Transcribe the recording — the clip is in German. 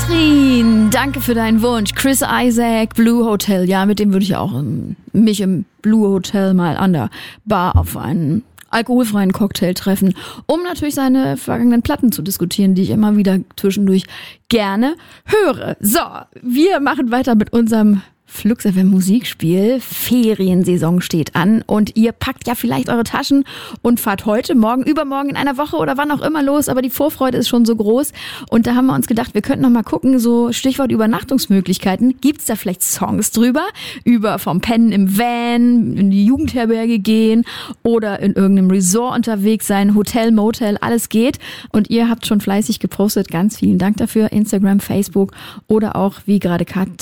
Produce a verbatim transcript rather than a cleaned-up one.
Katrin, danke für deinen Wunsch. Chris Isaak, Blue Hotel. Ja, mit dem würde ich auch um, mich im Blue Hotel mal an der Bar auf einen alkoholfreien Cocktail treffen, um natürlich seine vergangenen Platten zu diskutieren, die ich immer wieder zwischendurch gerne höre. So, wir machen weiter mit unserem Flux F M Musikspiel. Feriensaison steht an und ihr packt ja vielleicht eure Taschen und fahrt heute, morgen, übermorgen, in einer Woche oder wann auch immer los, aber die Vorfreude ist schon so groß und da haben wir uns gedacht, wir könnten noch mal gucken, so Stichwort Übernachtungsmöglichkeiten, gibt's da vielleicht Songs drüber, über vom Pennen im Van, in die Jugendherberge gehen oder in irgendeinem Resort unterwegs sein, Hotel, Motel, alles geht und ihr habt schon fleißig gepostet, ganz vielen Dank dafür, Instagram, Facebook oder auch, wie gerade Kat